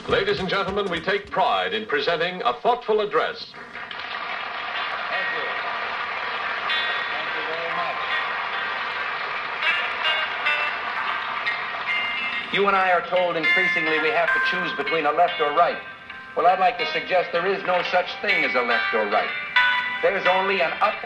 Ladies and gentlemen, we take pride in presenting a thoughtful address. Thank you. Thank you very much. You and I are told increasingly we have to choose between a left or right. Well, I'd like to suggest there is no such thing as a left or right. There's only an up